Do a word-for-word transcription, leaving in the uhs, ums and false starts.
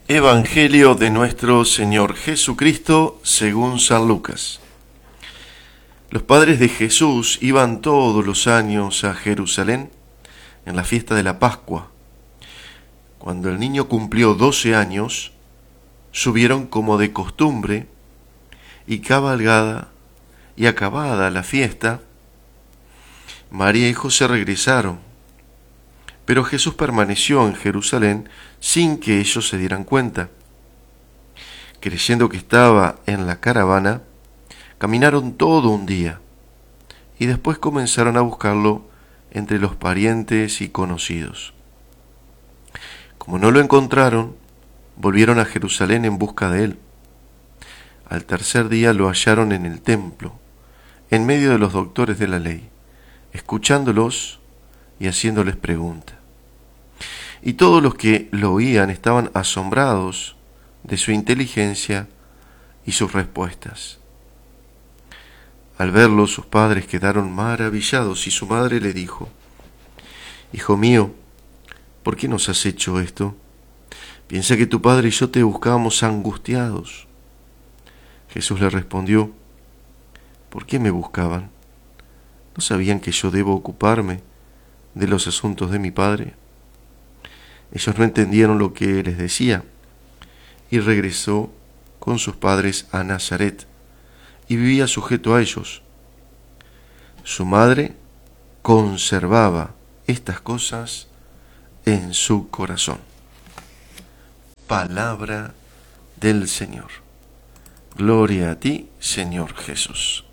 Evangelio de nuestro Señor Jesucristo según San Lucas. Los padres de Jesús iban todos los años a Jerusalén en la fiesta de la Pascua. Cuando el niño cumplió doce años, subieron como de costumbre y cabalgada y acabada la fiesta, María y José regresaron. Pero Jesús permaneció en Jerusalén sin que ellos se dieran cuenta. Creyendo que estaba en la caravana, caminaron todo un día y después comenzaron a buscarlo entre los parientes y conocidos. Como no lo encontraron, volvieron a Jerusalén en busca de él. Al tercer día lo hallaron en el templo, en medio de los doctores de la ley, escuchándolos y haciéndoles preguntas. Y todos los que lo oían estaban asombrados de su inteligencia y sus respuestas. Al verlo, sus padres quedaron maravillados y su madre le dijo: «Hijo mío, ¿por qué nos has hecho esto? Piensa que tu padre y yo te buscábamos angustiados». Jesús le respondió: «¿Por qué me buscaban? ¿No sabían que yo debo ocuparme de los asuntos de mi padre?». Ellos no entendieron lo que les decía, y regresó con sus padres a Nazaret, y vivía sujeto a ellos. Su madre conservaba estas cosas en su corazón. Palabra del Señor. Gloria a ti, Señor Jesús.